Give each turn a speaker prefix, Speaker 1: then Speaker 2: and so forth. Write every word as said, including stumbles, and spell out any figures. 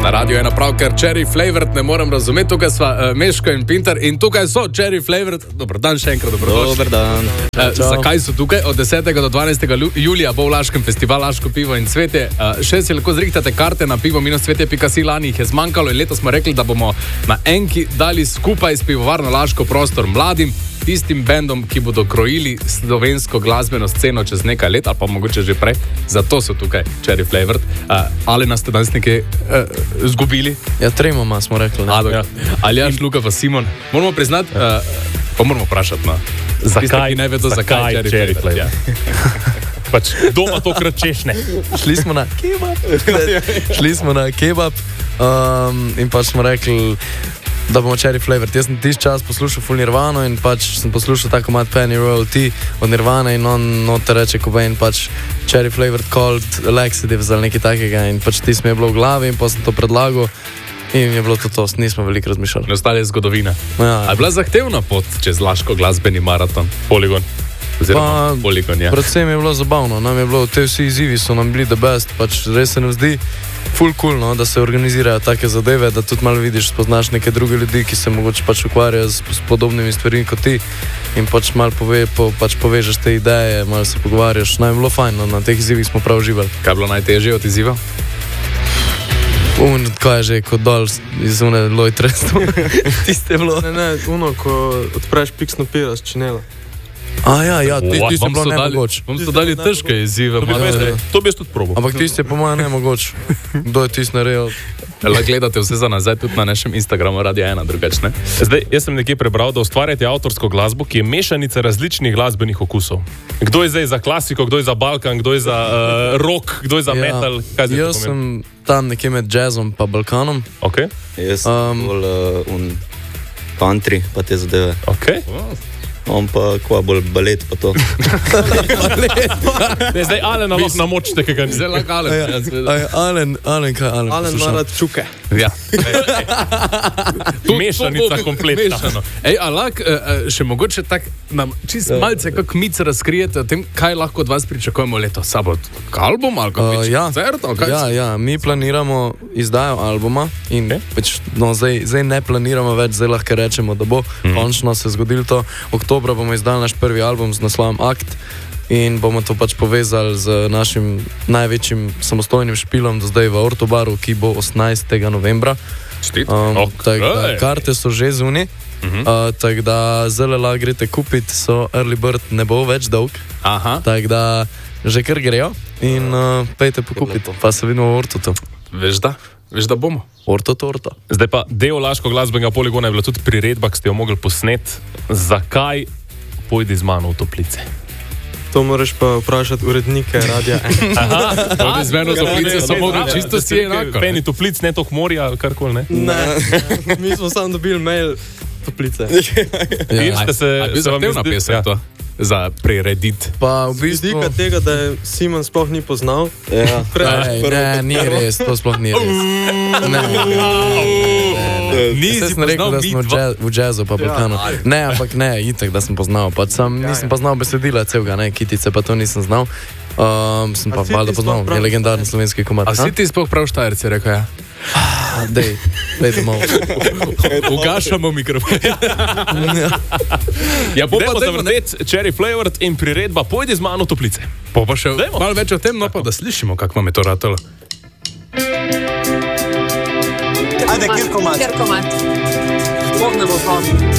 Speaker 1: Na radiju ena pravkar Cherry Flavored, ne morem razumeti, tukaj sva uh, Meško in Pinter in tukaj so Cherry Flavored. Dobar dan, še enkrat dobrodošli.
Speaker 2: Dobar dan.
Speaker 1: Uh, zakaj so tukaj? Od desetega do dvanajstega julija bo v Laškem festival Laško pivo in cvetje. Uh, še si lahko zrihtate karte na pivo minus cvetje pika si, lani jih je zmanjkalo in letos smo rekli, da bomo na enki dali skupaj s pivovarno Laško prostor mladim, tistim bendom, ki bodo krojili slovensko glasbeno sceno čez nekaj let, ali pa mogoče že prej. Zato so tukaj Cherry Flavored. Uh, ali nas ste danes nekaj uh, zgubili?
Speaker 2: Ja, tremoma smo rekli.
Speaker 1: A, ja. Ali Jaš, Luka pa Simon. Moramo priznati, uh, pa moramo vprašati, no.
Speaker 3: Zakaj,
Speaker 1: Tiste, ki ne vedo, zakaj, zakaj Cherry, Cherry Flavored. Ja.
Speaker 3: Pač doma to krat češne.
Speaker 2: Šli smo na kebab. Šli smo na kebab um, in pač smo rekli, da bomo Cherry Flavored. Jaz sem tisti čas poslušal full Nirvano in pač sem poslušal tako mat Penny Royalty od Nirvana in on noter reče Cobain pač Cherry Flavored called laxative ali nekaj takega in pač ti mi je bilo v glavi in pa sem to predlagal in je bilo to to, nismo veliko razmišljali.
Speaker 1: Ostale je zgodovina.
Speaker 2: Ja.
Speaker 1: A je bila zahtevna pot čez Laško glasbeni maraton?
Speaker 3: Poligon.
Speaker 1: Oziroma,
Speaker 2: Pa,
Speaker 1: poligon, ja.
Speaker 2: predvsem je bilo zabavno, nam je bilo, te vsi izzivi so nam bili the best, pač res se nam zdi ful cool, no, da se organizirajo take zadeve, da tudi malo vidiš, spoznaš neke druge ljudi, ki se mogoče pač ukvarjajo s, s podobnimi stvarmi kot ti in pač malo pove, po, pač povežeš te ideje, malo se pogovarjaš, nam je bilo fajn, no, na teh izzivih smo prav uživali.
Speaker 1: Kaj je bilo najtežje od izziva?
Speaker 2: Un, kaj je že, kot dol iz une lojtrestvo. Tiste je bilo.
Speaker 4: Ne, ne, uno, ko odpreš piksno pivo z činela.
Speaker 2: A ja, ja, ti, ti se bilo nemogoč.
Speaker 1: Vam so dali težke izzive.
Speaker 3: To bi,
Speaker 1: malo,
Speaker 3: veste,
Speaker 1: ja.
Speaker 3: to bi jaz tudi probal.
Speaker 2: Ampak ti se po mojem nemogoč. Kdo je tis naredil?
Speaker 1: Lahko gledate vse za nazaj tudi na našem Instagramu Radia ena, drugačne.
Speaker 3: Zdaj, jaz sem nekje prebral, da ustvarjate avtorsko glasbo, ki je mešanica različnih glasbenih okusov. Kdo je zdaj za klasiko, kdo je za Balkan, kdo je za uh, rock, kdo je za
Speaker 2: Ja,
Speaker 3: metal? Kaj zdaj
Speaker 2: jaz
Speaker 3: to pomeni?
Speaker 2: sem tam nekje med jazzom pa Balkanom.
Speaker 3: Okay.
Speaker 5: Jaz sem
Speaker 2: Um,
Speaker 5: bolj uh, un country, pa te zadeve.
Speaker 3: Okay.
Speaker 5: On pa kva bolj balet, pa to.
Speaker 3: Ne, zdaj Alena lahko namočite, kaj ga ni.
Speaker 1: Zelo lahko.
Speaker 2: A je Alen, Alen, kaj Alen?
Speaker 4: Alen
Speaker 2: posluša?
Speaker 4: ima rad čuke.
Speaker 1: Ja.
Speaker 3: Mešanica kompletna.
Speaker 1: Mešano. Ej, a lahko uh, še mogoče tak nam čist malce kako mic razkrijete o tem, kaj lahko od vas pričakujemo leto? Sabo album ali kako
Speaker 2: Uh,
Speaker 1: več
Speaker 2: ja.
Speaker 1: koncert? ali kaj?
Speaker 2: Ja, ja, mi planiramo izdajo albuma in
Speaker 3: Okay.
Speaker 2: pač, no, zdaj, zdaj ne planiramo več, zdaj lahko rečemo, da bo mm. končno se zgodilo to. Oktobra bomo izdali naš prvi album z naslovom Akt in bomo to pač povezali z našim največjim samostojnim špilom do zdaj v Ortobaru, ki bo osemnajstega novembra.
Speaker 1: Čtit.
Speaker 2: Um,
Speaker 3: Ok.
Speaker 2: tak, da, karte so že zunaj,
Speaker 1: Mhm.
Speaker 2: uh, tako da zelo lahko greste kupiti, so early bird ne bo več dolg,
Speaker 1: Aha,
Speaker 2: tako da že kar grejo in uh, pejte pokupiti, pa se vidimo v Ortotu.
Speaker 1: veš da? Veš da bomo?
Speaker 2: Orto, torto.
Speaker 3: Zdaj pa del Laško glasbenega poligona je bila tudi priredba, ki ste jo mogli posnet. Zakaj pojdi z mano v Toplice?
Speaker 4: To moraš pa vprašati urednike Radia ena.
Speaker 1: To je zmeno Toplice, so mogli čisto si enako.
Speaker 3: Peni Toplic, ne tok morja ali karkoli, ne?
Speaker 4: Ne, mi smo samo dobili mail Toplice.
Speaker 3: In
Speaker 2: Ja.
Speaker 3: ste se,
Speaker 1: A je bil
Speaker 3: se vam
Speaker 1: zahtevna
Speaker 3: zdi-
Speaker 1: pesem
Speaker 3: ja.
Speaker 1: to? Za priredit.
Speaker 2: Pa v
Speaker 4: Z
Speaker 2: bistvu...
Speaker 4: vidika tega, da je Simon sploh ni poznal.
Speaker 5: Ja.
Speaker 2: Ej, ne, ni res, to sploh ni res. Ne,
Speaker 1: Nisi
Speaker 2: Jaz sem rekel, da smo v,
Speaker 1: dva.
Speaker 2: jazz, v jazzu pa Balkanu. Ne, ampak ne, itak, da sem poznal. Pač sam nisem pa znal besedila celega, ne, kitice pa to nisem znal. Um, sem pa
Speaker 4: A si
Speaker 2: valjda
Speaker 4: ti
Speaker 2: poznal,
Speaker 4: sploh prav-
Speaker 2: je legendarni slovenski komad.
Speaker 1: A si ti sploh prav Štajerci, rekel ja?
Speaker 2: Dej, dej domov.
Speaker 1: Ugašamo mikrofon. Ja, bo pa
Speaker 3: Dajmo
Speaker 1: dajmo, ne?
Speaker 3: zavrteti Cherry Flavored in priredba pojdi z mano v Toplice.
Speaker 1: Po pa še
Speaker 3: Dajmo.
Speaker 1: malo več o tem, no pa da slišimo, kako vam je to ratalo.
Speaker 6: Ajde, Kirkomat. Kirkomat. Pognemo pa.